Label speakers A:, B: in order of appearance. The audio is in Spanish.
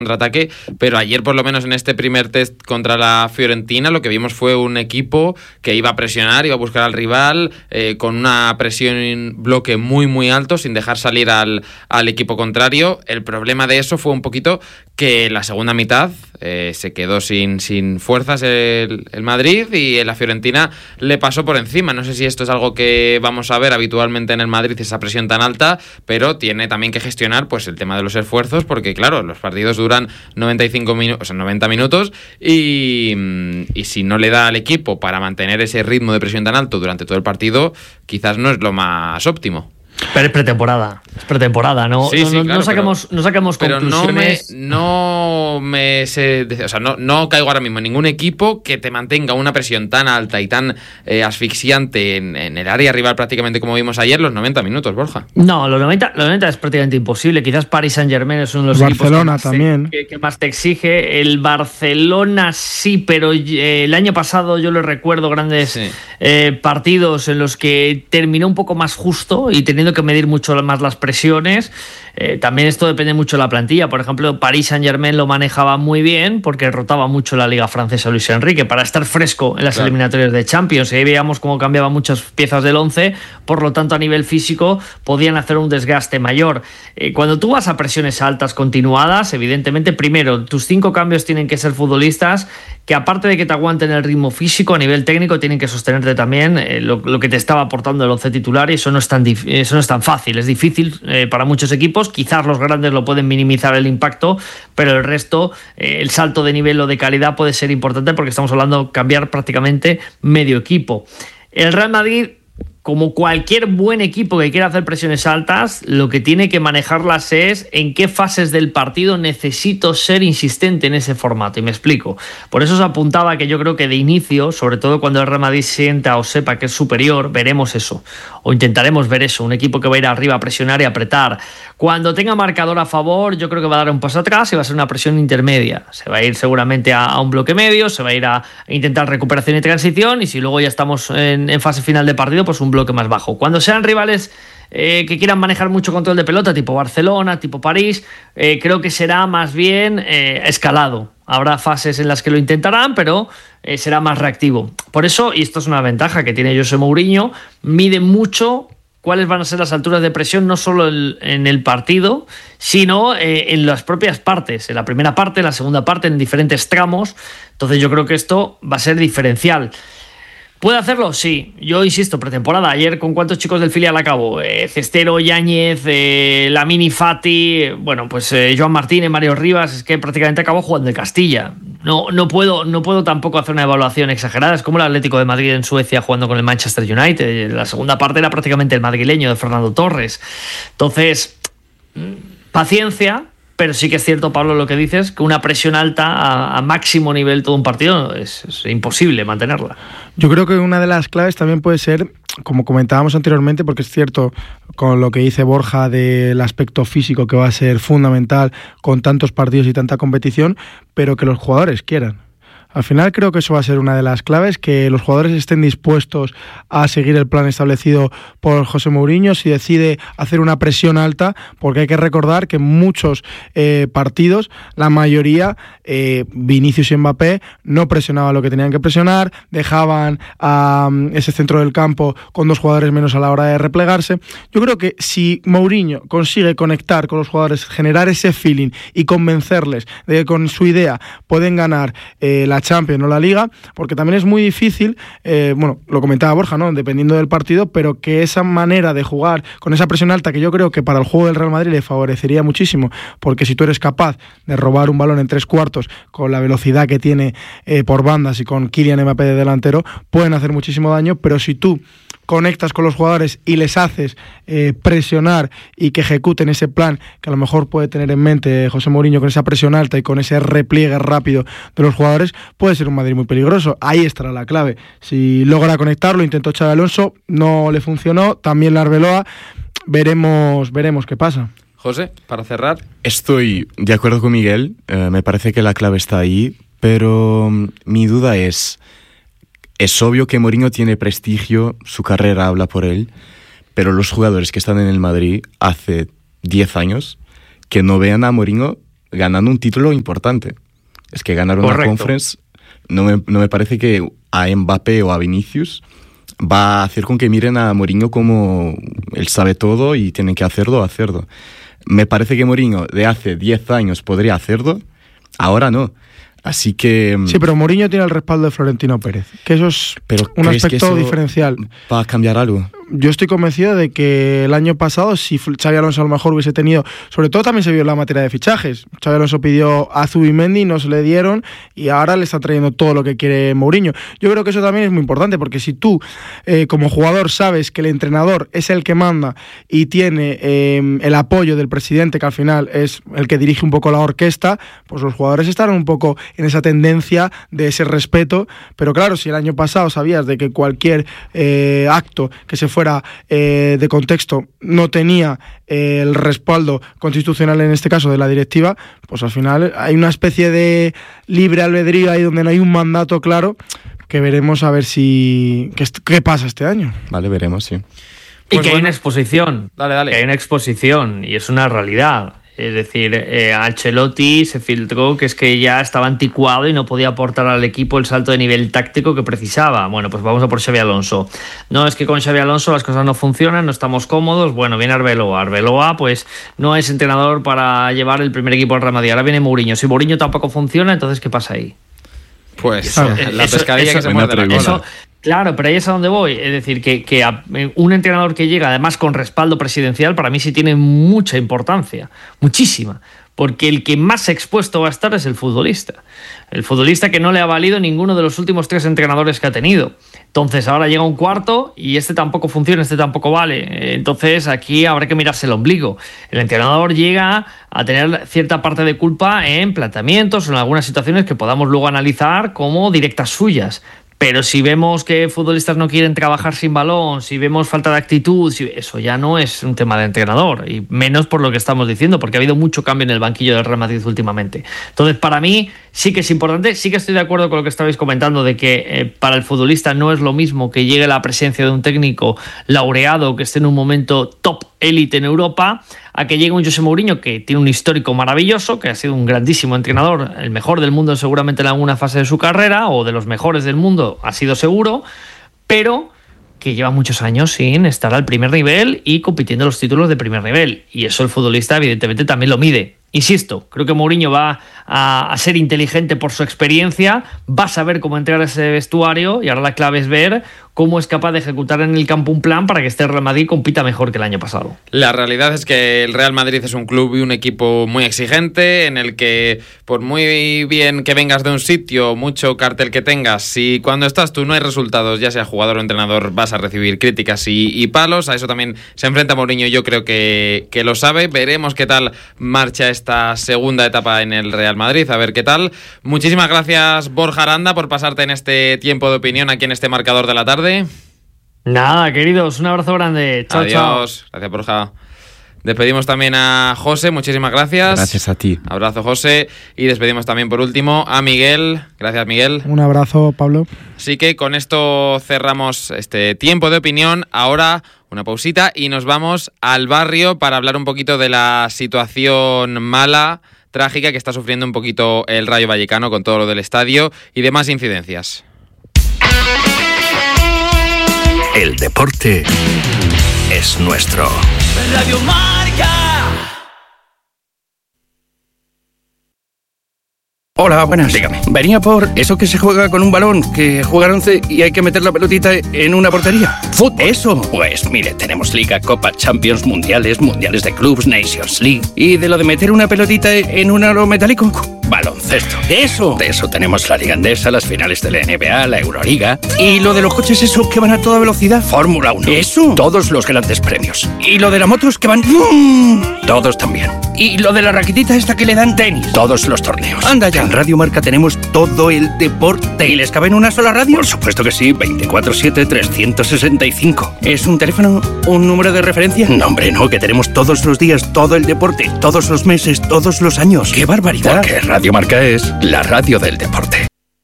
A: contraataque, pero ayer por lo menos en este primer test contra la Fiorentina lo que vimos fue un equipo que iba a presionar, iba a buscar al rival con una presión en bloque muy muy alto sin dejar salir al equipo contrario. El problema de eso fue un poquito que la segunda mitad se quedó sin fuerzas el Madrid y la Fiorentina le pasó por encima. No sé si esto es algo que vamos a ver habitualmente en el Madrid, esa presión tan alta, pero tiene también que gestionar pues el tema de los esfuerzos, porque claro, los partidos duran 90 minutos y si no le da al equipo para mantener ese ritmo de presión tan alto durante todo el partido, quizás no es lo más óptimo.
B: Pero es pretemporada, ¿no?
A: Sí, claro,
B: no saquemos conclusiones.
A: No caigo ahora mismo en ningún equipo que te mantenga una presión tan alta y tan asfixiante en el área rival prácticamente como vimos ayer los 90 minutos, Borja.
B: No, los 90 es prácticamente imposible. Quizás Paris Saint-Germain es uno de los
C: Barcelona
B: equipos
C: que
B: más te exige. El Barcelona sí, pero el año pasado yo le recuerdo grandes partidos en los que terminó un poco más justo y teniendo que medir mucho más las presiones. También esto depende mucho de la plantilla. Por ejemplo, Paris Saint-Germain lo manejaba muy bien porque rotaba mucho la liga francesa Luis Enrique para estar fresco en las eliminatorias de Champions. Y ahí veíamos cómo cambiaba muchas piezas del 11, por lo tanto a nivel físico podían hacer un desgaste mayor. Cuando tú vas a presiones altas continuadas, evidentemente primero tus 5 cambios tienen que ser futbolistas que, aparte de que te aguanten el ritmo físico, a nivel técnico tienen que sostenerte también lo que te estaba aportando el 11 titular, y eso no es tan fácil, es difícil para muchos equipos. Quizás los grandes lo pueden minimizar el impacto, pero el resto, el salto de nivel o de calidad puede ser importante, porque estamos hablando de cambiar prácticamente medio equipo. El Real Madrid, como cualquier buen equipo que quiera hacer presiones altas, lo que tiene que manejarlas es en qué fases del partido necesito ser insistente en ese formato, y me explico. Por eso os apuntaba que yo creo que de inicio, sobre todo cuando el Real Madrid sienta o sepa que es superior, veremos eso, o intentaremos ver eso, un equipo que va a ir arriba a presionar y apretar. Cuando tenga marcador a favor, yo creo que va a dar un paso atrás y va a ser una presión intermedia. Se va a ir seguramente a un bloque medio, se va a ir a intentar recuperación y transición, y si luego ya estamos en fase final de partido, pues un bloque más bajo. Cuando sean rivales que quieran manejar mucho control de pelota, tipo Barcelona, tipo París, creo que será más bien escalado. Habrá fases en las que lo intentarán, pero será más reactivo. Por eso, y esto es una ventaja que tiene José Mourinho, mide mucho cuáles van a ser las alturas de presión, no solo en el partido, sino en las propias partes, en la primera parte, en la segunda parte, en diferentes tramos. Entonces yo creo que esto va a ser diferencial. ¿Puede hacerlo? Sí. Yo insisto, pretemporada. Ayer, ¿con cuántos chicos del filial acabó? Cestero, Yáñez, Lamini, Fati, Joan Martínez, Mario Rivas. Es que prácticamente acabó jugando en Castilla. No puedo tampoco hacer una evaluación exagerada. Es como el Atlético de Madrid en Suecia jugando con el Manchester United. La segunda parte era prácticamente el madrileño de Fernando Torres. Entonces, paciencia. Pero sí que es cierto, Pablo, lo que dices, que una presión alta a máximo nivel todo un partido es imposible mantenerla.
C: Yo creo que una de las claves también puede ser, como comentábamos anteriormente, porque es cierto con lo que dice Borja del aspecto físico, que va a ser fundamental con tantos partidos y tanta competición, pero que los jugadores quieran. Al final creo que eso va a ser una de las claves, que los jugadores estén dispuestos a seguir el plan establecido por José Mourinho si decide hacer una presión alta, porque hay que recordar que en muchos partidos, la mayoría, Vinicius y Mbappé, no presionaban lo que tenían que presionar, dejaban a ese centro del campo con 2 jugadores menos a la hora de replegarse. Yo creo que si Mourinho consigue conectar con los jugadores, generar ese feeling y convencerles de que con su idea pueden ganar la Champions o la Liga, porque también es muy difícil, lo comentaba Borja, ¿no?, dependiendo del partido, pero que esa manera de jugar con esa presión alta, que yo creo que para el juego del Real Madrid le favorecería muchísimo, porque si tú eres capaz de robar un balón en 3 cuartos con la velocidad que tiene por bandas y con Kylian Mbappé de delantero, pueden hacer muchísimo daño. Pero si tú conectas con los jugadores y les haces presionar y que ejecuten ese plan que a lo mejor puede tener en mente José Mourinho, con esa presión alta y con ese repliegue rápido de los jugadores, puede ser un Madrid muy peligroso. Ahí estará la clave. Si logra conectarlo, intentó Xabi Alonso, no le funcionó, también la Arbeloa, veremos qué pasa.
A: José, para cerrar.
D: Estoy de acuerdo con Miguel, me parece que la clave está ahí, pero mi duda es obvio que Mourinho tiene prestigio, su carrera habla por él, pero los jugadores que están en el Madrid hace 10 años, que no vean a Mourinho ganando un título importante. Es que ganar una Conference no me parece que a Mbappé o a Vinicius va a hacer con que miren a Mourinho como él sabe todo y tienen que hacerlo. Me parece que Mourinho de hace 10 años podría hacerlo, ahora no. Así que...
C: Sí, pero Mourinho tiene el respaldo de Florentino Pérez, que eso es un aspecto diferencial.
D: ¿Va a cambiar algo?
C: Yo estoy convencido de que el año pasado, si Xabi Alonso a lo mejor hubiese tenido... Sobre todo también se vio en la materia de fichajes. Xabi Alonso pidió a Zubimendi, no se le dieron, y ahora le está trayendo todo lo que quiere Mourinho. Yo creo que eso también es muy importante, porque si tú, como jugador, sabes que el entrenador es el que manda y tiene el apoyo del presidente, que al final es el que dirige un poco la orquesta, pues los jugadores estarán un poco en esa tendencia de ese respeto. Pero claro, si el año pasado sabías de que cualquier acto que se fuera de contexto no tenía el respaldo constitucional, en este caso de la directiva, pues al final hay una especie de libre albedrío ahí donde no hay un mandato claro, que veremos a ver qué pasa este año.
D: Vale, veremos, sí.
B: Y que hay una exposición.
A: Dale.
B: Que hay una exposición y es una realidad. Es decir, a Ancelotti se filtró que es que ya estaba anticuado y no podía aportar al equipo el salto de nivel táctico que precisaba. Bueno, pues vamos a por Xabi Alonso. No, es que con Xabi Alonso las cosas no funcionan, no estamos cómodos. Bueno, viene Arbeloa. Arbeloa, pues no es entrenador para llevar el primer equipo al Real Madrid. Ahora viene Mourinho. Si Mourinho tampoco funciona, entonces ¿qué pasa ahí?
A: Pues la pescadilla que se muerde la cola.
B: Claro, pero ahí es a donde voy. Es decir, que un entrenador que llega además con respaldo presidencial, para mí sí tiene mucha importancia, muchísima, porque el que más expuesto va a estar es el futbolista. El futbolista que no le ha valido ninguno de los últimos 3 entrenadores que ha tenido. Entonces ahora llega un cuarto y este tampoco funciona, este tampoco vale. Entonces aquí habrá que mirarse el ombligo. El entrenador llega a tener cierta parte de culpa en planteamientos o en algunas situaciones que podamos luego analizar como directas suyas. Pero si vemos que futbolistas no quieren trabajar sin balón, si vemos falta de actitud, eso ya no es un tema de entrenador, y menos por lo que estamos diciendo, porque ha habido mucho cambio en el banquillo del Real Madrid últimamente. Entonces, para mí sí que es importante, sí que estoy de acuerdo con lo que estabais comentando, de que para el futbolista no es lo mismo que llegue la presencia de un técnico laureado que esté en un momento top élite en Europa, a que llegue un José Mourinho que tiene un histórico maravilloso, que ha sido un grandísimo entrenador, el mejor del mundo seguramente en alguna fase de su carrera, o de los mejores del mundo ha sido seguro, pero que lleva muchos años sin estar al primer nivel y compitiendo los títulos de primer nivel, y eso el futbolista evidentemente también lo mide. Insisto, creo que Mourinho va a ser inteligente por su experiencia, va a saber cómo entrar a ese vestuario, y ahora la clave es ver cómo es capaz de ejecutar en el campo un plan para que este Real Madrid compita mejor que el año pasado.
A: La realidad es que el Real Madrid es un club y un equipo muy exigente, en el que por muy bien que vengas de un sitio, mucho cartel que tengas, si cuando estás tú no hay resultados, ya sea jugador o entrenador, vas a recibir críticas y palos. A eso también se enfrenta Mourinho, y yo creo que lo sabe. Veremos qué tal marcha esta segunda etapa en el Real Madrid, a ver qué tal. Muchísimas gracias, Borja Aranda, por pasarte en este tiempo de opinión aquí en este marcador de la tarde.
B: Nada, queridos, un abrazo grande. Chao,
A: adiós.
B: Chao.
A: Gracias, Borja. Despedimos también a José, muchísimas gracias.
D: Gracias a ti.
A: Abrazo, José. Y despedimos también por último a Miguel. Gracias, Miguel.
C: Un abrazo, Pablo.
A: Así que con esto cerramos este tiempo de opinión. Ahora una pausita y nos vamos al barrio para hablar un poquito de la situación mala, trágica que está sufriendo un poquito el Rayo Vallecano con todo lo del estadio y demás incidencias.
E: El deporte es nuestro. Radio Marca.
F: Hola, buenas. Dígame. Venía por eso que se juega con un balón, que juegan 11 y hay que meter la pelotita en una portería.
E: ¿Fútbol?
F: Eso.
E: Pues mire, tenemos Liga, Copa, Champions, Mundiales de Clubs, Nations League.
F: ¿Y de lo de meter una pelotita en un aro metálico?
E: Baloncesto.
F: Eso.
E: De eso tenemos la Liga Endesa, las finales de la NBA, la Euroliga.
F: ¿Y lo de los coches esos que van a toda velocidad?
E: Fórmula 1.
F: Eso.
E: Todos los grandes premios.
F: ¿Y lo de las motos que van...?
E: Todos también.
F: ¿Y lo de la raquetita esta que le dan tenis?
E: Todos los torneos.
F: Anda ya. En Radio Marca tenemos todo el deporte. ¿Y les cabe en una sola radio?
E: Por supuesto que sí, 24/7, 365.
F: ¿Es un teléfono, un número de referencia?
E: No, hombre, no, que tenemos
F: todos los días, todo el deporte, todos los meses, todos los años. ¡Qué barbaridad!
E: Porque Radio Marca es la radio del deporte.